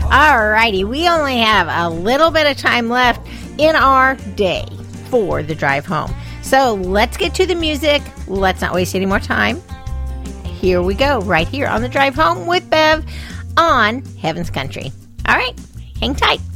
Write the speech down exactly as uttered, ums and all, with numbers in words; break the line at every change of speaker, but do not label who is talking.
All righty, we only have a little bit of time left in our day for the drive home. So let's get to the music. Let's not waste any more time. Here we go, right here on the drive home with Bev on Heaven's Country. All right, hang tight.